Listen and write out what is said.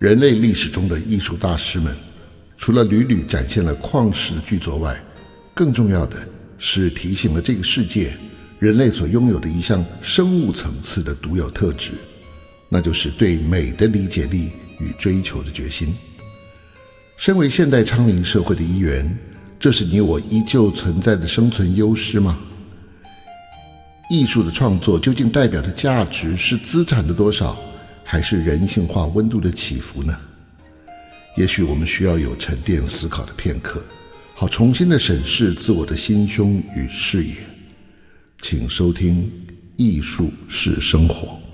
人类历史中的艺术大师们，除了屡屡展现了旷世的巨作外，更重要的是提醒了这个世界人类所拥有的一项生物层次的独有特质，那就是对美的理解力与追求的决心。身为现代昌龄社会的一员，这是你我依旧存在的生存优势吗？艺术的创作究竟代表的价值是资产的多少，还是人性化温度的起伏呢？也许我们需要有沉淀思考的片刻，好重新的审视自我的心胸与视野。请收听《艺术是生活》。